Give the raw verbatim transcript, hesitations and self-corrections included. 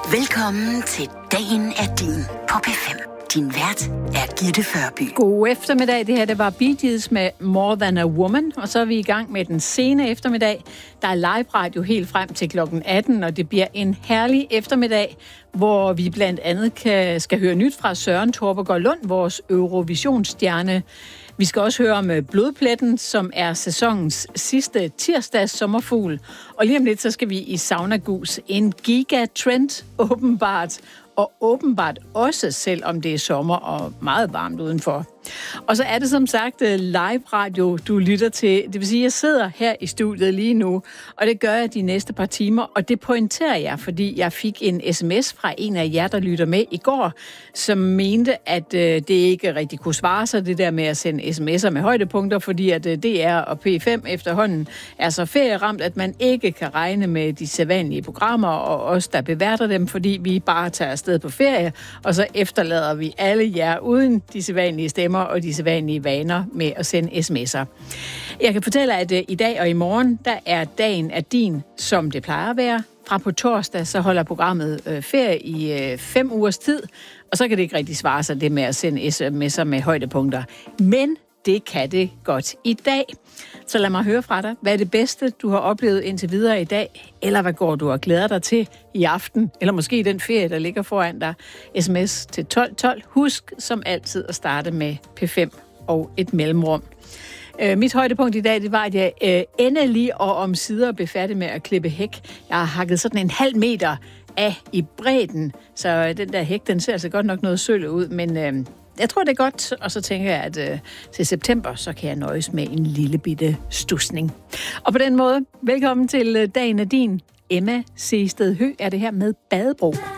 Velkommen til Dagen er din på P fem. Din vært er Gitte Førby. God eftermiddag. Det her det var Bee Gees med More Than a Woman. Og så er vi i gang med den sene eftermiddag. Der er live radio helt frem til klokken atten, og det bliver en herlig eftermiddag, hvor vi blandt andet kan, skal høre nyt fra Søren Torpegaard Lund, vores Eurovisionsstjerne. Vi skal også høre om Blodpletten, som er sæsonens sidste tirsdags sommerfugl. Og lige om lidt, så skal vi i Sauna Gus. En gigatrend, åbenbart. Og åbenbart også, selvom det er sommer og meget varmt udenfor. Og så er det som sagt live radio, du lytter til. Det vil sige, at jeg sidder her i studiet lige nu, og det gør jeg de næste par timer. Og det pointerer jeg, fordi jeg fik en sms fra en af jer, der lytter med i går, som mente, at det ikke rigtig kunne svare sig, det der med at sende sms'er med højdepunkter, fordi at D R og P fem efterhånden er så ferieramt, at man ikke kan regne med de sædvanlige programmer og os, der beværter dem, fordi vi bare tager afsted på ferie, og så efterlader vi alle jer uden de sædvanlige stemmer og de sædvanlige vaner med at sende sms'er. Jeg kan fortælle, at i dag og i morgen, der er dagen af din, som det plejer at være. Fra på torsdag, så holder programmet øh, ferie i øh, fem ugers tid, og så kan det ikke rigtig svare sig det med at sende sms'er med højdepunkter. Men det kan det godt i dag. Så lad mig høre fra dig. Hvad er det bedste, du har oplevet indtil videre i dag? Eller hvad går du og glæder dig til i aften? Eller måske den ferie, der ligger foran dig? Sms til tolv tolv. Husk som altid at starte med P fem og et mellemrum. Øh, mit højdepunkt i dag, det var, at jeg øh, endelig og omsider blev færdig med at klippe hæk. Jeg har hakket sådan en halv meter af i bredden, så den der hæk, den ser altså godt nok noget sølle ud, men øh, jeg tror, det er godt, og så tænker jeg, at øh, til september, så kan jeg nøjes med en lille bitte stusning. Og på den måde, velkommen til øh, Dagen af din. Emma Seested Høgh er det her med Badebro.